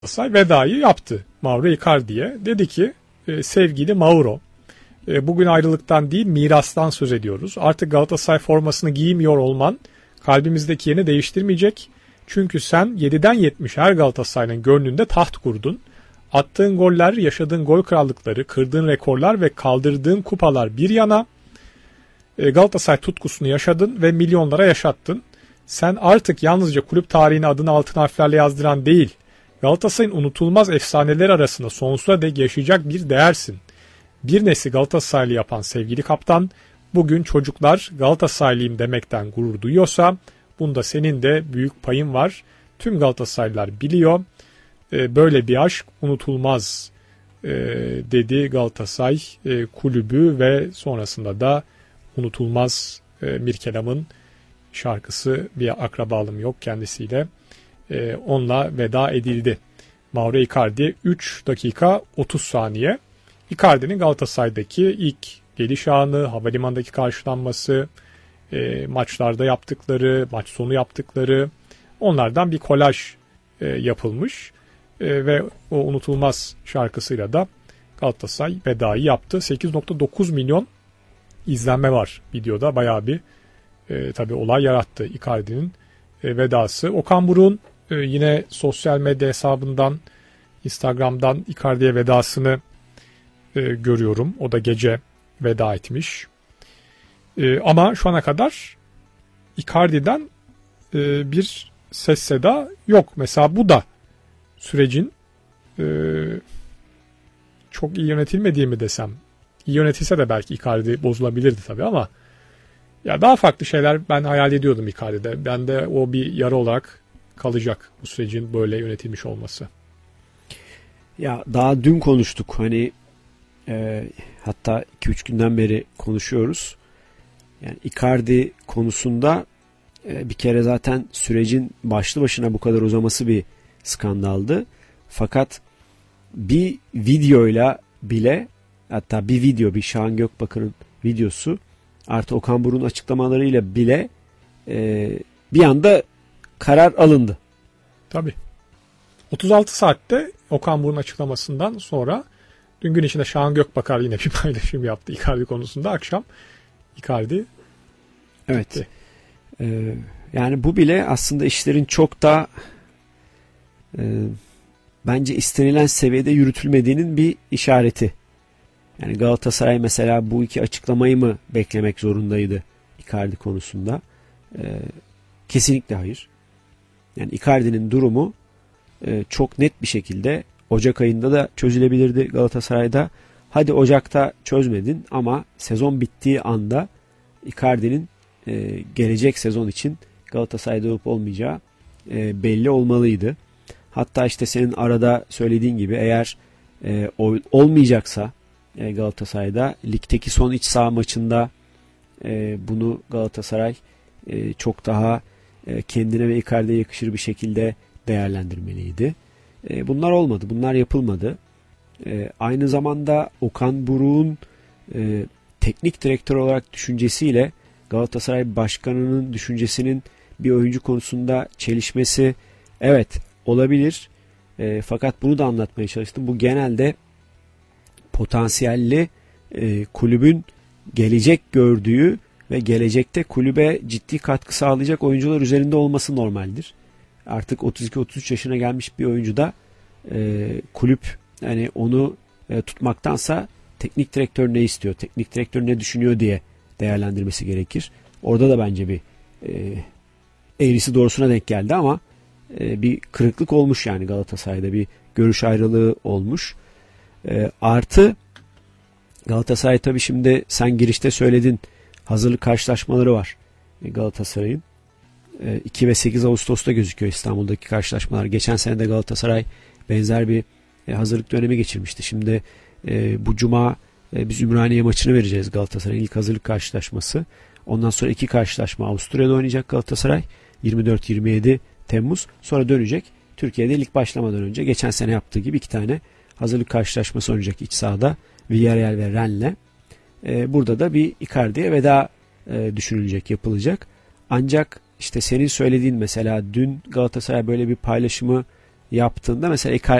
Galatasaray vedayı yaptı Mauro Icardi'ye. Dedi ki sevgili Mauro, bugün ayrılıktan değil mirastan söz ediyoruz. Artık Galatasaray formasını giymiyor olman kalbimizdeki yerini değiştirmeyecek. Çünkü sen 7'den 70 her Galatasaray'ın gönlünde taht kurdun. Attığın goller, yaşadığın gol krallıkları, kırdığın rekorlar ve kaldırdığın kupalar bir yana Galatasaray tutkusunu yaşadın ve milyonlara yaşattın. Sen artık yalnızca kulüp tarihine adını altın harflerle yazdıran değil, Galatasaray'ın unutulmaz efsaneler arasında sonsuza dek yaşayacak bir değersin. Bir nesli Galatasaraylı yapan sevgili kaptan, bugün çocuklar Galatasaraylıyım demekten gurur duyuyorsa, bunda senin de büyük payın var. Tüm Galatasaraylılar biliyor. Böyle bir aşk unutulmaz dedi Galatasaray kulübü ve sonrasında da unutulmaz Mirkelam'ın şarkısı Bir Akrabalım Yok kendisiyle onunla veda edildi. Mauro Icardi 3 dakika 30 saniye. Icardi'nin Galatasaray'daki ilk geliş anı, havalimanındaki karşılanması, maçlarda yaptıkları, maç sonu yaptıkları, onlardan bir kolaj yapılmış ve o unutulmaz şarkısıyla da Galatasaray vedayı yaptı. 8.9 milyon izlenme var videoda, bayağı bir tabii olay yarattı Icardi'nin vedası. Okan Buruk'un yine sosyal medya hesabından, Instagram'dan Icardi'ye vedasını görüyorum. O da gece veda etmiş. Ama şu ana kadar Icardi'den bir ses seda yok. Mesela bu da sürecin çok iyi yönetilmediği mi desem. İyi yönetilse de belki Icardi bozulabilirdi tabii ama ya daha farklı şeyler ben hayal ediyordum Icardi'de. Ben de o bir yara olarak kalacak bu sürecin böyle yönetilmiş olması. Ya daha dün konuştuk. Hani hatta 2-3 günden beri konuşuyoruz. Yani Icardi konusunda bir kere zaten sürecin başlı başına bu kadar uzaması bir skandaldı. Fakat bir videoyla bile, hatta bir Şahan Gökbakar'ın videosu artı Okan Buruk'un açıklamalarıyla bile bir anda karar alındı. Tabii. 36 saatte Okan Buruk'un açıklamasından sonra dün gün içinde Şahan Gökbakar yine bir paylaşım yaptı Icardi konusunda. Akşam Icardi evet. Yani bu bile aslında işlerin çok da bence istenilen seviyede yürütülmediğinin bir işareti. Yani Galatasaray mesela bu iki açıklamayı mı beklemek zorundaydı Icardi konusunda? Kesinlikle hayır. Yani Icardi'nin durumu çok net bir şekilde Ocak ayında da çözülebilirdi Galatasaray'da. Hadi Ocak'ta çözmedin ama sezon bittiği anda Icardi'nin gelecek sezon için Galatasaray'da olup olmayacağı belli olmalıydı. Hatta işte senin arada söylediğin gibi eğer olmayacaksa Galatasaray'da ligdeki son iç saha maçında bunu Galatasaray çok daha kendine ve Icardi'ye yakışır bir şekilde değerlendirmeliydi. Bunlar olmadı. Bunlar yapılmadı. Aynı zamanda Okan Buruk'un teknik direktör olarak düşüncesiyle Galatasaray Başkanı'nın düşüncesinin bir oyuncu konusunda çelişmesi evet olabilir. Fakat bunu da anlatmaya çalıştım. Bu genelde potansiyelli kulübün gelecek gördüğü ve gelecekte kulübe ciddi katkı sağlayacak oyuncular üzerinde olması normaldir. Artık 32-33 yaşına gelmiş bir oyuncu da kulüp yani onu tutmaktansa teknik direktör ne istiyor, teknik direktör ne düşünüyor diye değerlendirmesi gerekir. Orada da bence bir eğrisi doğrusuna denk geldi ama bir kırıklık olmuş yani Galatasaray'da bir görüş ayrılığı olmuş. Artı Galatasaray tabii şimdi sen girişte söyledin hazırlık karşılaşmaları var Galatasaray'ın. 2 ve 8 Ağustos'ta gözüküyor İstanbul'daki karşılaşmalar. Geçen sene de Galatasaray benzer bir hazırlık dönemi geçirmişti. Şimdi bu cuma biz Ümraniye maçını vereceğiz Galatasaray'ın ilk hazırlık karşılaşması. Ondan sonra 2 karşılaşma Avusturya'da oynayacak Galatasaray. 24-27 Temmuz. Sonra dönecek. Türkiye'de lig başlamadan önce geçen sene yaptığı gibi 2 tane hazırlık karşılaşması oynayacak iç sahada. Villarreal ve Rennes'le. Burada da bir Icardi'ye veda düşünülecek, yapılacak. Ancak işte senin söylediğin mesela dün Galatasaray böyle bir paylaşımı yaptığında mesela